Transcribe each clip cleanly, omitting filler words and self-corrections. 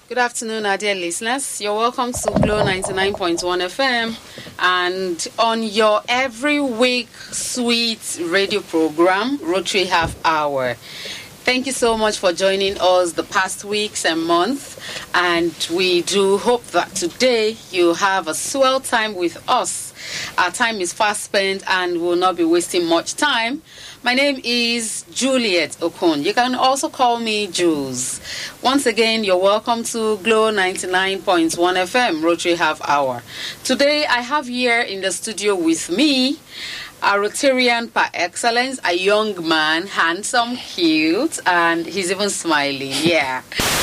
Good afternoon, our dear listeners. You're welcome to Glow 99.1 FM and on your every week sweet radio program, Rotary Half Hour. Thank you so much for joining us the past weeks and months, and we do hope that today you have a swell time with us. Our time is fast spent and we'll not be wasting much time. My name is Juliet Okon. You can also call me Jules. Once again, you're welcome to Glow 99.1 FM, Rotary Half Hour. Today, I have here in the studio with me a Rotarian par excellence, a young man, handsome, cute, and he's even smiling. Yeah.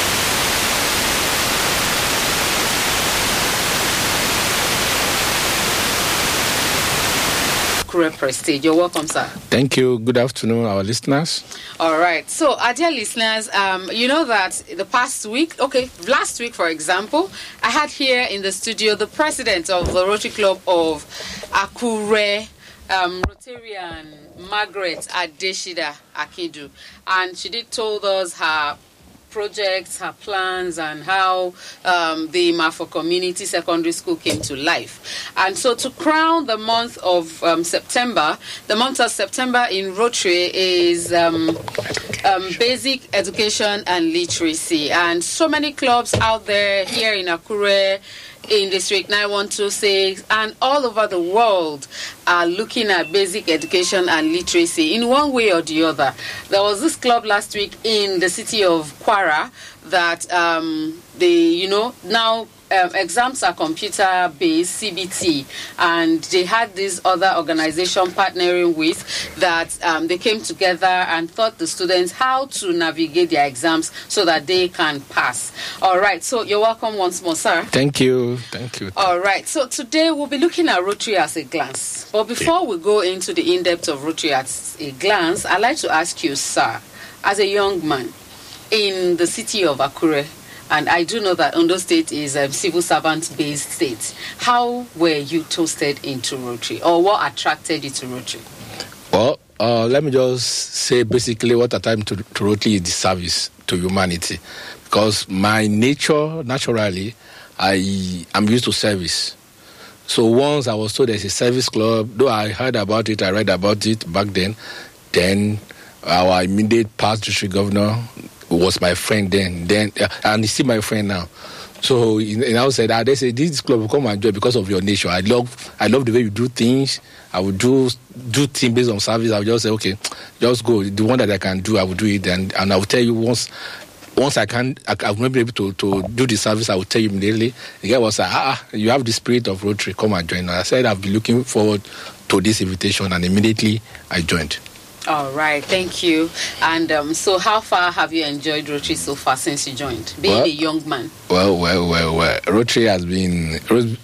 Prestige. You're welcome, sir. Thank you. Good afternoon, our listeners. All right. So, our dear listeners, you know that the past week, last week, for example, I had here in the studio the president of the Rotary Club of Akure, Rotarian Margaret Adeshida Akidu, and she did told us her projects, her plans, and how the Mafo Community Secondary School came to life. And so to crown the month of September, the month of September in Rotary is basic education and literacy. And so many clubs out there here in Akure, in District 9126, and all over the world are looking at basic education and literacy in one way or the other. There was this club last week in the city of Kwara that now exams are computer-based, CBT, and they had this other organization partnering with that they came together and taught the students how to navigate their exams so that they can pass. All right, so you're welcome once more, sir. Thank you. All right, so today we'll be looking at Rotary at a glance. But before we go into the in-depth of Rotary at a glance, I'd like to ask you, sir, as a young man in the city of Akure, and I do know that Ondo State is a civil servant-based state, how were you toasted into Rotary, or what attracted you to Rotary? Well, let me just say basically what attracted me to Rotary is the service to humanity. Because my nature, naturally, I'm used to service. So once I was told there's a service club, though I heard about it, I read about it back then our immediate past district governor was my friend then, and he's still my friend now. So I said, they say this club will come and join because of your nature. I love the way you do things. I would do things based on service. I would just say, okay, just go. The one that I can do, I will do it, and I will tell you once I can, I've not been able to do the service, I will tell you immediately. The guy was like, you have the spirit of Rotary, come and join. And I said, I've been looking forward to this invitation, and immediately I joined. All right, thank you. And so how far have you enjoyed Rotary so far since you joined, being a young man? Well. Rotary has been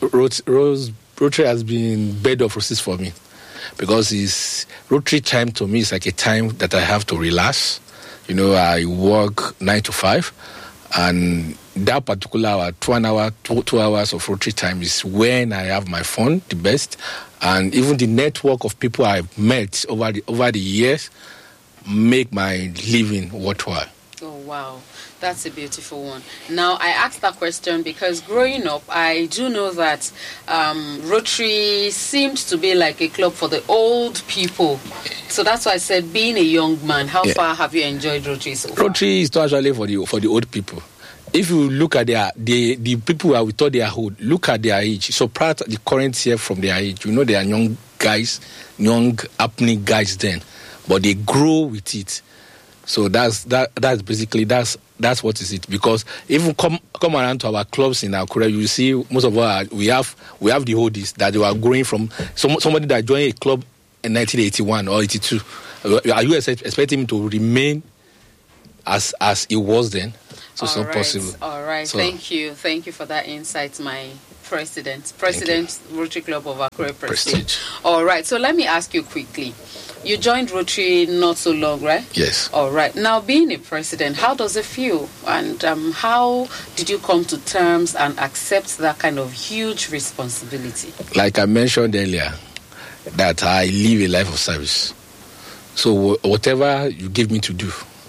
bed of roses for me, because Rotary time to me is like a time that I have to relax. I work 9 to 5, and that particular hour, 2 hours of Rotary time is when I have my fun the best. And even the network of people I've met over the years make my living worthwhile. Oh, wow. That's a beautiful one. Now, I asked that question because growing up, I do know that Rotary seemed to be like a club for the old people. So that's why I said, being a young man, how far have you enjoyed Rotary so far? Rotary is not actually for the old people. If you look at the people who we thought they are old, look at their age. So prior to the current year from their age, they are young guys, young happening guys then, but they grow with it. So that's basically that's what is it. Because even come around to our clubs in Akure, you see most of us we have the oldies that they were growing from somebody that joined a club in 1981 or 82. Are you expecting him to remain as it was then? So it's not possible. All right. So, thank you for that insight, my president Rotary Club of Akure Prestige. All right. So let me ask you quickly. You joined Rotary not so long, right? Yes. All right. Now, being a president, how does it feel? And how did you come to terms and accept that kind of huge responsibility? Like I mentioned earlier, that I live a life of service. So whatever you give me to do,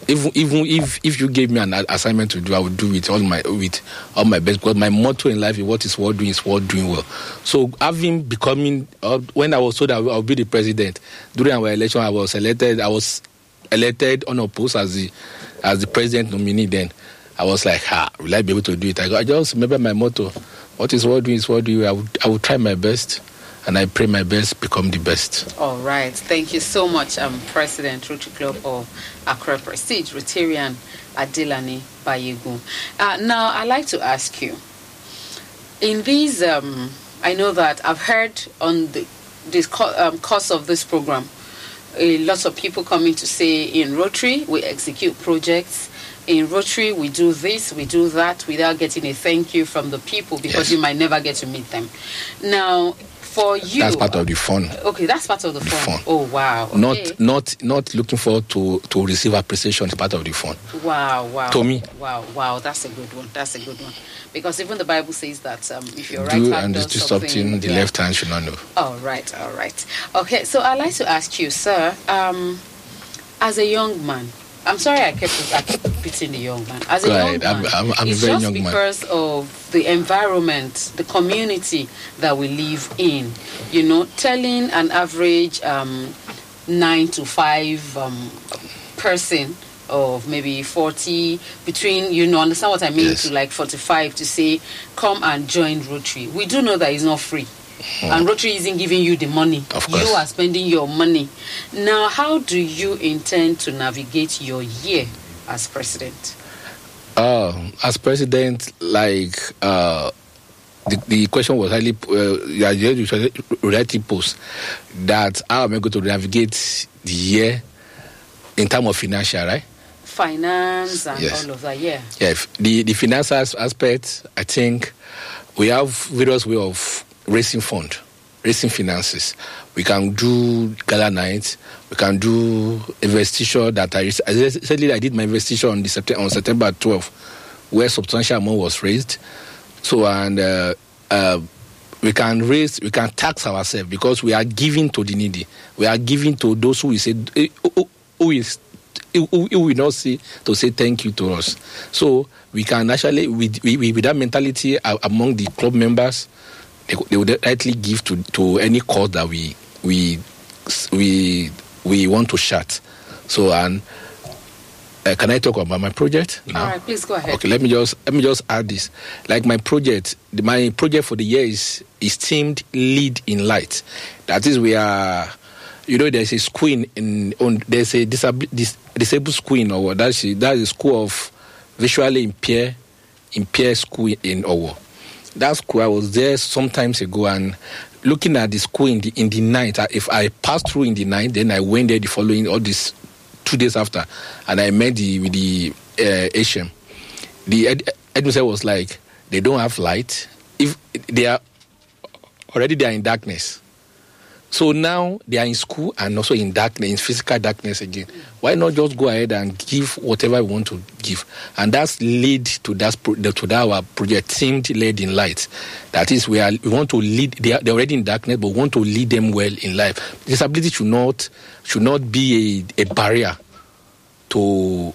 Even if you gave me an assignment to do, I would do it all my best, because my motto in life is what is worth doing is worth doing well. So when I was told I would be the president during our election, I was elected unopposed as the president nominee. Then I was like, will I be able to do it? I just remember my motto: what is worth doing is worth doing. I will try my best. And I pray my best become the best. All right. Thank you so much, President, Rotary Club of Accra Prestige, Rotarian Adelani Bayegu. Now, I'd like to ask you, in these, I know that I've heard on this course of this program, lots of people coming to say, in Rotary, we execute projects. In Rotary, we do this, we do that, without getting a thank you from the people, because you might never get to meet them. Now, for you, that's part of the fun. Okay, that's part of the fun. Oh wow! Okay. Not looking forward to receive appreciation is part of the fun. Wow! To me, wow! That's a good one. Because even the Bible says that if your right do hand and does do something, the left hand should not know. All right. Okay, so I'd like to ask you, sir, as a young man. I'm sorry I kept repeating the young man. As a young man, I'm it's a very just young because of the environment, the community that we live in. You know, telling an average 9 to 5 person of maybe 40, between, understand what I mean, to like 45, to say, come and join Rotary. We do know that it's not free. And Rotary isn't giving you the money. Of course. You are spending your money. Now, how do you intend to navigate your year as president? As president, like the question was highly posed, that how am I going to navigate the year in terms of financial, right? Finance and all of that, yeah. Yeah, the financial aspect, I think we have various ways of raising finances. We can do gala nights. We can do investigation that I did my investigation on September 12th, where substantial amount was raised. So, and we can tax ourselves, because we are giving to the needy. We are giving to those who will not see to say thank you to us. So we can actually, with that mentality among the club members, they would directly give to any cause that we want to shut. So, and can I talk about my project now? All right, please go ahead. Okay, let me just add this. Like my project for the year is themed Lead in Light. That is, we are, there's a school there's a disabled school, or that's a school of visually impaired school in Owo. That school, I was there some times ago, and looking at the school in the night. If I passed through in the night, then I went there the following, all this 2 days after, and I met with the HM. The administrator was like, they don't have light. If they are in darkness. So now they are in school and also in darkness, in physical darkness again. Why not just go ahead and give whatever we want to give? And that's lead to our project themed Lead in Light. That is, we want to lead. They're already in darkness, but we want to lead them well in life. Disability should not be a barrier to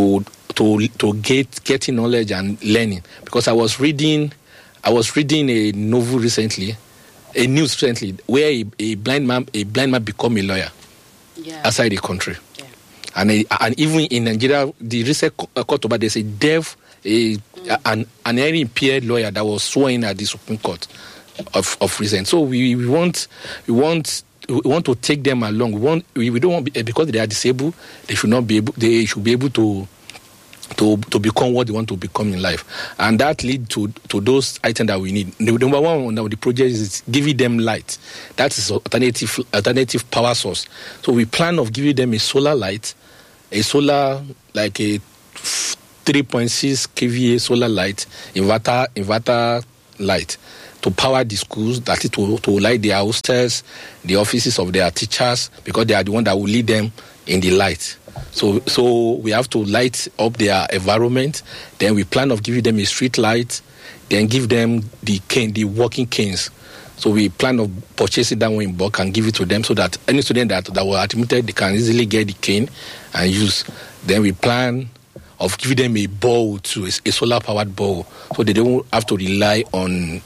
getting knowledge and learning. Because I was reading a novel recently. A news recently where a blind man become a lawyer outside the country, and even in Nigeria, the recent court about there's a deaf, an hearing impaired lawyer that was sworn in at the Supreme Court of recent. So we want to take them along. We don't want, because they are disabled, they should be able to become what they want to become in life. And that leads to those items that we need. The number one of the project is giving them light. That is alternative power source. So we plan of giving them a solar light, like a 3.6 kVA solar light, inverter light, to power the schools, that is to light their hostels, the offices of their teachers, because they are the one that will lead them in the light. So we have to light up their environment. Then we plan of giving them a street light. Then give them the walking canes. So we plan of purchasing that one in bulk and give it to them, so that any student that were admitted, they can easily get the cane and use. Then we plan of giving them a bowl to a solar-powered bowl, so they don't have to rely on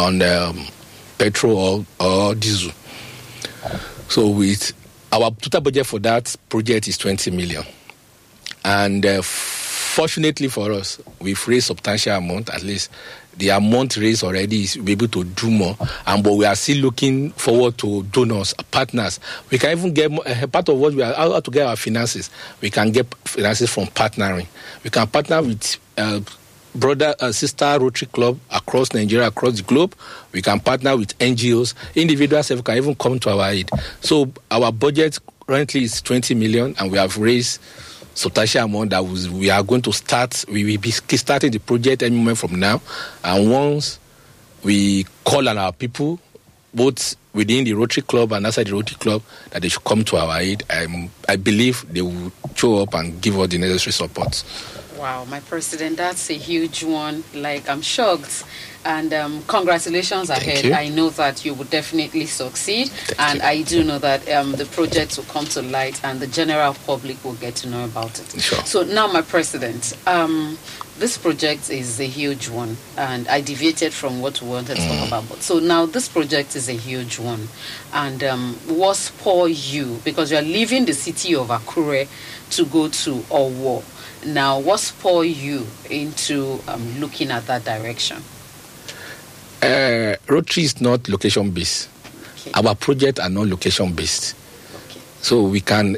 petrol or diesel. So with our total budget for that project is 20 million. And fortunately for us, we've raised substantial amount. At least the amount raised already is be able to do more. But we are still looking forward to donors, partners. We can even get part of what we are how to get our finances. We can get finances from partnering. We can partner with brother and sister Rotary Club across Nigeria, across the globe. We can partner with NGOs. Individuals can even come to our aid. So our budget currently is 20 million, and we have raised substantial amount that we are going to start. We will be starting the project any moment from now. And once we call on our people, both within the Rotary Club and outside the Rotary Club, that they should come to our aid, I believe they will show up and give us the necessary support. Wow, my president, that's a huge one. Like, I'm shocked. And congratulations ahead. I know that you will definitely succeed. I do know that the project will come to light and the general public will get to know about it. Sure. So now, my president, this project is a huge one. And I deviated from what we wanted to talk about. So now this project is a huge one. And what spur you? Because you are leaving the city of Akure to go to Owo. Now, what spur you into looking at that direction? Rotary is not location-based. Okay. Our projects are not location-based. Okay. So we can,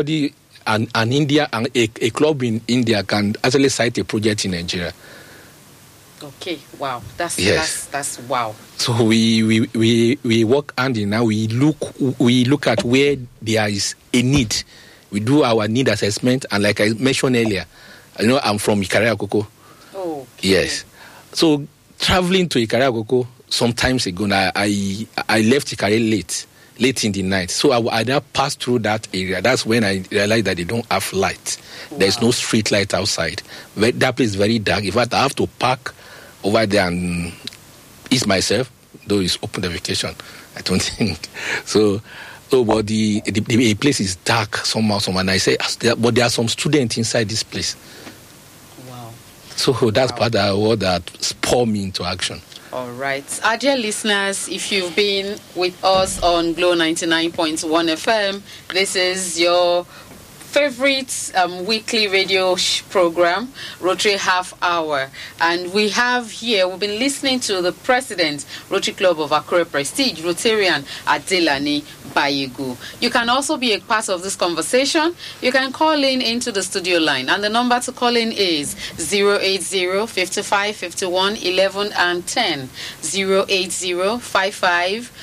a club in India can actually cite a project in Nigeria. Okay, wow. That's wow. So we work hand in hand. We look at where there is a need. We do our need assessment, and like I mentioned earlier, I'm from Ikare Akoko. Oh. Okay. Yes. So traveling to Ikare Akoko some times ago, I left Ikare late in the night. So I now passed through that area. That's when I realized that they don't have light. Wow. There's no street light outside. That place is very dark. In fact, I have to park over there and ease myself, though it's open vacation. I don't think so. But the place is dark somehow. And I say, but there are some students inside this place. Wow. So that's part of what that spurred me into action. All right. Our dear listeners, if you've been with us on Glow 99.1 FM, this is your favorite weekly radio program, Rotary Half Hour. And we've been listening to the president, Rotary Club of Akure Prestige, Rotarian Adelani Bayegu. You can also be a part of this conversation. You can call into the studio line. And the number to call in is 080 55 51 11 and 10. 080 55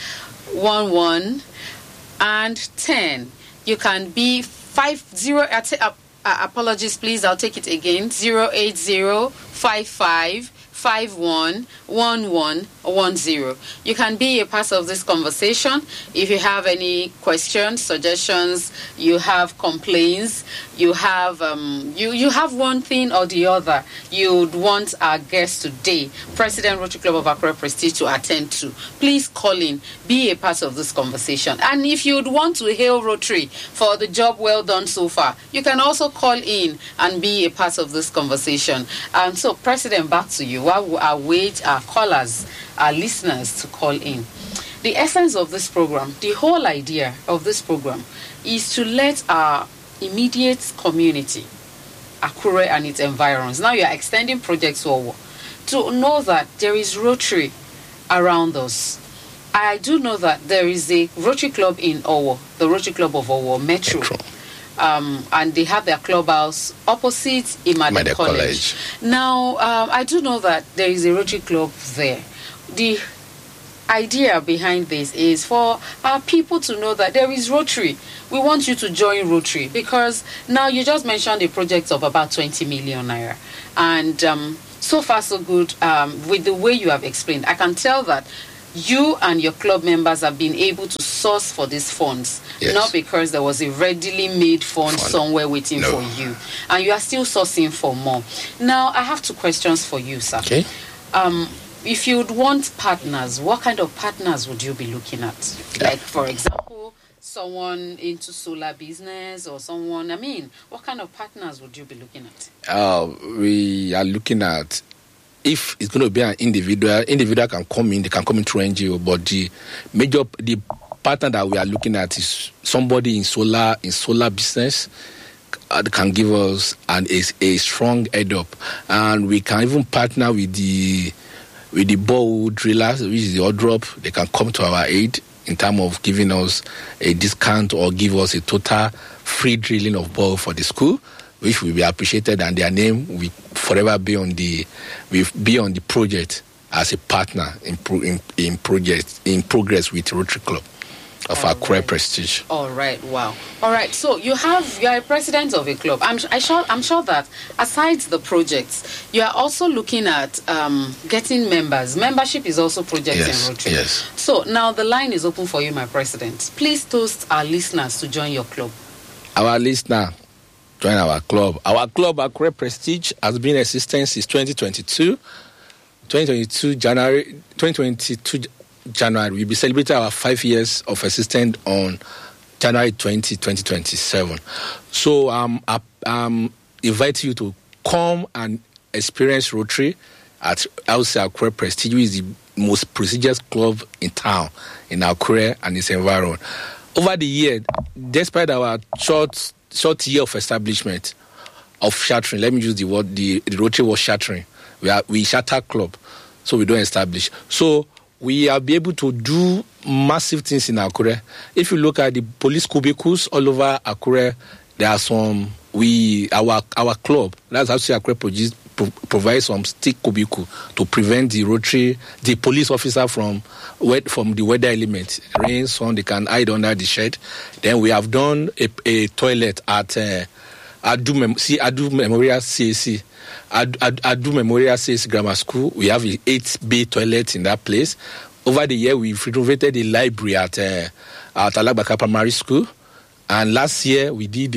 11 and 10. You can be 50. Apologies, please. I'll take it again. 080 55 51 1110. You can be a part of this conversation. If you have any questions, suggestions, you have complaints, you have you have one thing or the other you'd want our guest today, President Rotary Club of Akure Prestige, to attend to, please call in, be a part of this conversation. And if you'd want to hail Rotary for the job well done so far, you can also call in and be a part of this conversation. And so, President, back to you. While we await our callers, our listeners to call in. The essence of this program, the whole idea of this program, is to let our immediate community, Akure and its environs, now you are extending projects to know that there is Rotary around us. I do know that there is a Rotary Club in Owo, the Rotary Club of Owo Metro. And they have their clubhouse opposite Imade College. Now, I do know that there is a Rotary Club there. The idea behind this is for our people to know that there is Rotary. We want you to join Rotary because now you just mentioned a project of about 20 million naira. And so far so good with the way you have explained. I can tell that you and your club members have been able to source for these funds, yes, not because there was a readily made fund somewhere waiting for you, and you are still sourcing for more. Now, I have two questions for you, sir. Okay. If you'd want partners, what kind of partners would you be looking at? Like, for example, Someone into solar business or someone, what kind of partners would you be looking at? We are looking at, if it's going to be an individual can come in, they can come in through NGO, but the partner that we are looking at is somebody in solar business that can give us a strong head up. And we can even partner with the borehole drillers, which is the odd drop. They can come to our aid in terms of giving us a discount or give us a total free drilling of borehole for the school, which will be appreciated, and their name will forever be on the project as a partner in progress with Rotary Club of Akure Prestige. All right, wow. All right, so you are a president of a club. I'm sure that aside the projects, you are also looking at getting members. Membership is also projects in Rotary. Yes. So now the line is open for you, my president. Please toast our listeners to join your club. Our listener, join our club. Our club, Akure Prestige, has been in existence since 2022. 2022 January, we'll be celebrating our 5 years of existence on January 2027. So I'm invite you to come and experience Rotary at Akure Prestige, which is the most prestigious club in town, in Akure and its environment. Over the year, despite our short year of establishment, of shattering, let me use the word, the Rotary was shattering. We shatter club, so we don't establish. So we have been able to do massive things in Akure. If you look at the police cubicles all over Akure, there are some. Our club, that's actually Akure provides some stick cubicle to prevent the police officer from the weather element, rain, sun. They can hide under the shed. Then we have done a toilet at Adu Memorial CAC. Adu Memorial CAC Grammar School. We have 8 bay toilets in that place. Over the year, we've renovated the library at Alagbaka Primary School. And last year, we did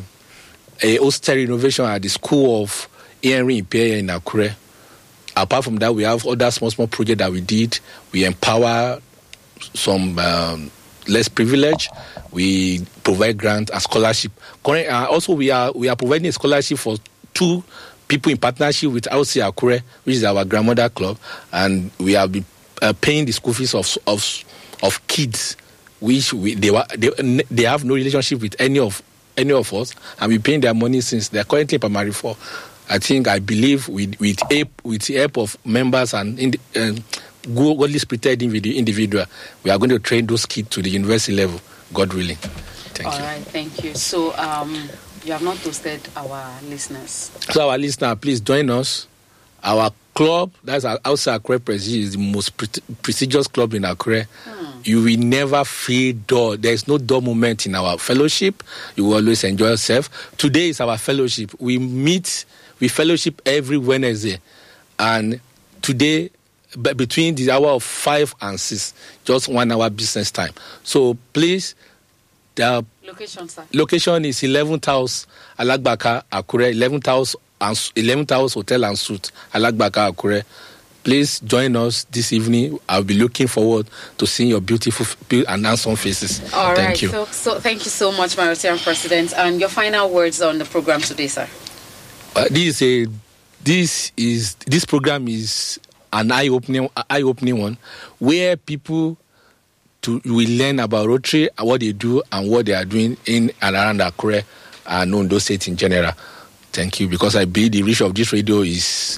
a hostel renovation at the School of Henry Imperial in Akure. Apart from that, we have other small projects that we did. We empower some less privileged. We provide grants and scholarship. Also, we are providing a scholarship for 2 people in partnership with LC Akure, which is our grandmother club, and we have been paying the school fees of kids, which they have no relationship with any of us, and we paying their money since they are currently in primary 4. I believe with the help of members and godly spirited individual, we are going to train those kids to the university level, God willing. Thank you. All right, thank you. So you have not toasted our listeners. So our listener, please join us. Our club, that's outside Akure Prestige, is the most prestigious club in Akure. You will never feel dull. There is no dull moment in our fellowship. You will always enjoy yourself. Today is our fellowship. We fellowship every Wednesday. And today, between the hour of 5 and 6, just 1 hour business time. So please, the location is 11th House, Alagbaka, Akure, 11th House Hotel and Suite, Alagbaka, Akure. Please join us this evening. I'll be looking forward to seeing your beautiful and handsome faces. All right. Thank you. So thank you so much, my Rotarian President. And your final words on the program today, sir. This program is an eye-opening one, where people will learn about Rotary and what they do and what they are doing in and around Akure and Ondo State in general. Thank you, because I believe the reach of this radio is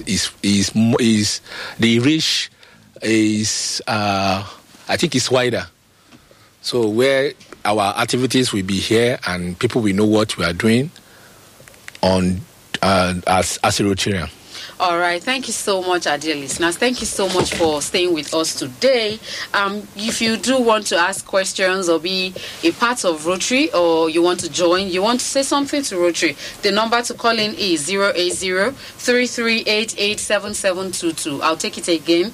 I think it's wider. So where our activities will be here and people will know what we are doing on as a Rotarian. All right. Thank you so much, our dear listeners. Thank you so much for staying with us today. If you do want to ask questions or be a part of Rotary, or you want to join, you want to say something to Rotary, the number to call in is 080-3388-7722. I'll take it again,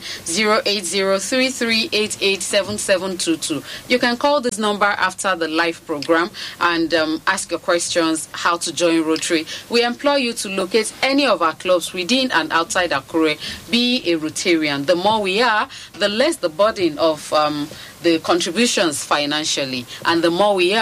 080-3388-7722. You can call this number after the live program and ask your questions, how to join Rotary. We implore you to locate any of our clubs. We did within and outside Akure be a Rotarian. The more we are, the less the burden of the contributions financially, and the more we are,